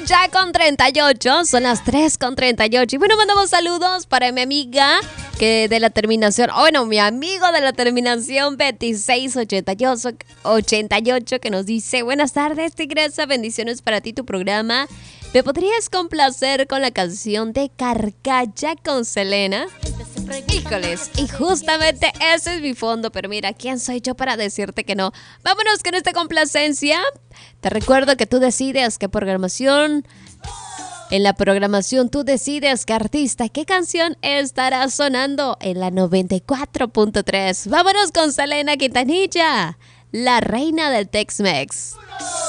ya con 38, son las 3:38. Y bueno, mandamos saludos para mi amiga que de la terminación, mi amigo de la terminación 2688 que nos dice: buenas tardes, tigresa, bendiciones para ti, tu programa. ¿Me podrías complacer con la canción de Carcalla con Selena? Híjoles, y justamente ese es mi fondo, pero mira, ¿quién soy yo para decirte que no? Vámonos con esta complacencia. Te recuerdo que tú decides qué programación. En la programación tú decides qué artista, qué canción estará sonando en la 94.3. Vámonos con Selena Quintanilla, la reina del Tex-Mex.